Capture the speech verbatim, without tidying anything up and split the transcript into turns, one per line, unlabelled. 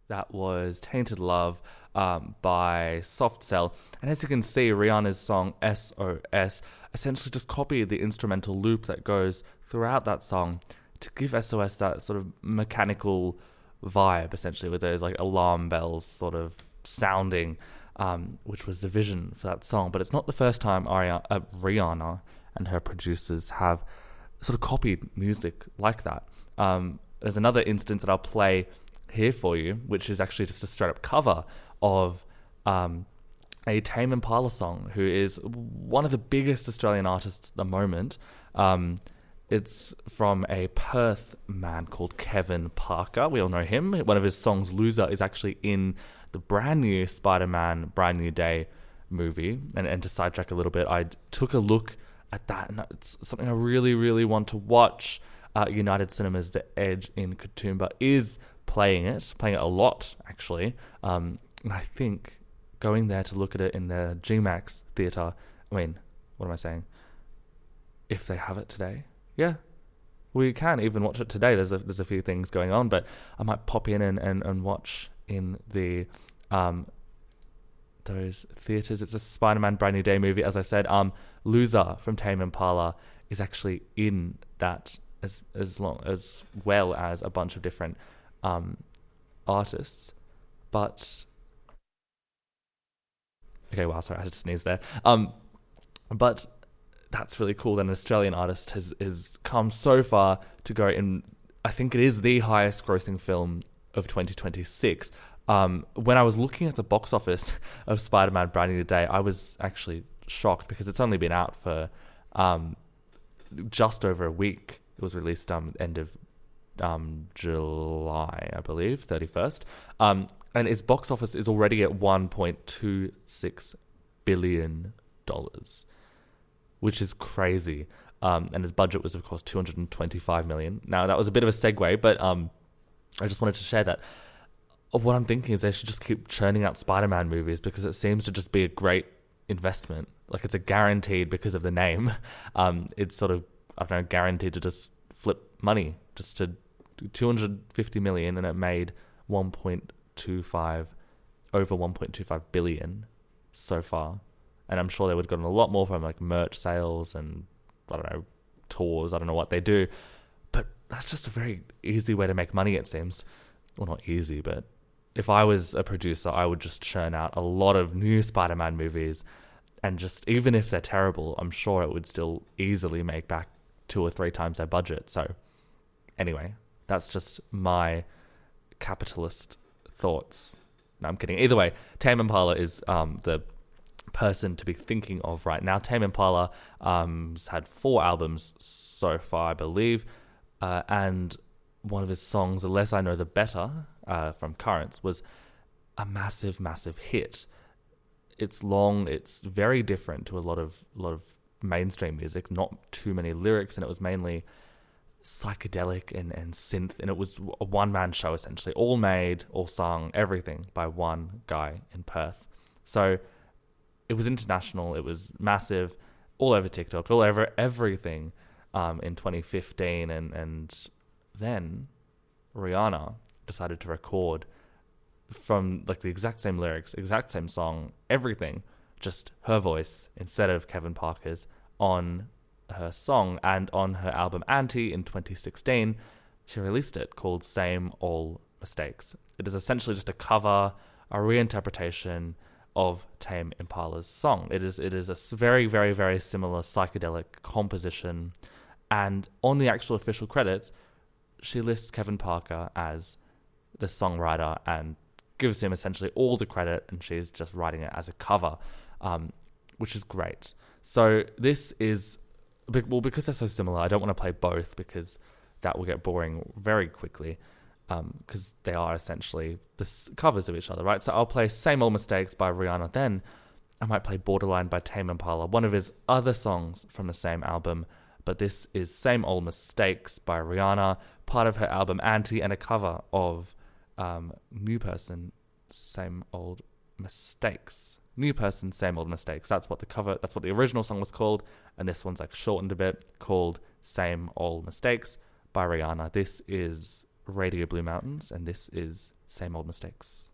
That was Tainted Love um, by Soft Cell. And as you can see, Rihanna's song S O S essentially just copied the instrumental loop that goes throughout that song to give S O S that sort of mechanical vibe, essentially, with those like alarm bells sort of sounding, um, which was the vision for that song. But it's not the first time Ariana, uh, Rihanna and her producers have sort of copied music like that. Um, there's another instance that I'll play here for you, which is actually just a straight up cover of um, a Tame Impala song, who is one of the biggest Australian artists at the moment. Um, it's from a Perth man called Kevin Parker. We all know him. One of his songs, Loser, is actually in the brand new Spider-Man Brand New Day movie. And, and to sidetrack a little bit, I took a look at that, and it's something I really, really want to watch. Uh, United Cinemas The Edge in Katoomba is playing it, playing it a lot, actually. Um, and I think going there to look at it in the G MAX theatre, I mean, what am I saying? If they have it today, yeah, we can even watch it today. There's a there's a few things going on, but I might pop in and, and, and watch in the um those theatres. It's a Spider-Man Brand New Day movie, as I said. Um, Loser from Tame Impala is actually in that as as long as well as a bunch of different um artists. But okay, wow, sorry, I had to sneeze there. Um, but that's really cool that an Australian artist has has come so far to go in. I think it is the highest grossing film of twenty twenty-six. Um, when I was looking at the box office of Spider-Man Brand New Day, I was actually shocked because it's only been out for um, just over a week. It was released um end of um July, I believe, thirty-first. Um, and its box office is already at one point two six billion dollars, which is crazy. Um, and its budget was, of course, two hundred twenty-five million dollars. Now, that was a bit of a segue, but um, I just wanted to share that. What I'm thinking is they should just keep churning out Spider-Man movies, because it seems to just be a great investment. Like, it's a guaranteed, because of the name. Um, it's sort of, I don't know, guaranteed to just flip money, just to do two hundred fifty million, and it made one point two five, over one point two five billion so far. And I'm sure they would have gotten a lot more from like merch sales and, I don't know, tours. I don't know what they do. But that's just a very easy way to make money, it seems. Well, not easy, but if I was a producer, I would just churn out a lot of new Spider-Man movies, and just, even if they're terrible, I'm sure it would still easily make back two or three times their budget. So anyway, that's just my capitalist thoughts. No, I'm kidding. Either way, Tame Impala is um, the person to be thinking of right now. Tame Impala um, has had four albums so far, I believe, uh, and one of his songs, The Less I Know The Better, uh, from Currents, was a massive, massive hit. It's long, it's very different to a lot of lot of mainstream music, not too many lyrics, and it was mainly psychedelic and, and synth, and it was a one-man show, essentially, all made, all sung, everything by one guy in Perth. So it was international, it was massive, all over TikTok, all over everything um, in twenty fifteen, and, and then Rihanna decided to record from like the exact same lyrics, exact same song, everything, just her voice instead of Kevin Parker's on her song. And on her album Anti in twenty sixteen, she released it, called Same Old Mistakes. It is essentially just a cover, a reinterpretation of Tame Impala's song. It is it is a very, very, very similar psychedelic composition. And on the actual official credits, she lists Kevin Parker as the songwriter and gives him essentially all the credit, and she's just writing it as a cover, um, which is great. So this is, well, because they're so similar, I don't want to play both because that will get boring very quickly, because um, they are essentially the s- covers of each other, right? So I'll play Same Old Mistakes by Rihanna, then I might play Borderline by Tame Impala, one of his other songs from the same album, but this is Same Old Mistakes by Rihanna, part of her album Anti, and a cover of um, New Person, Same Old Mistakes. New Person, Same Old Mistakes. That's what the cover, that's what the original song was called, and this one's like shortened a bit, called Same Old Mistakes by Rihanna. This is Radio Blue Mountains, and this is Same Old Mistakes.